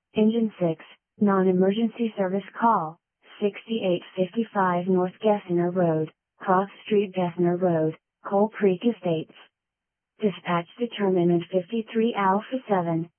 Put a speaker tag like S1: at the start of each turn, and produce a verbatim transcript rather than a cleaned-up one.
S1: Engine six, non-emergency service call, sixty-eight fifty-five North Gessner Road, Cross Street Gessner Road, Coal Creek Estates. Dispatch determinant fifty-three Alpha seven,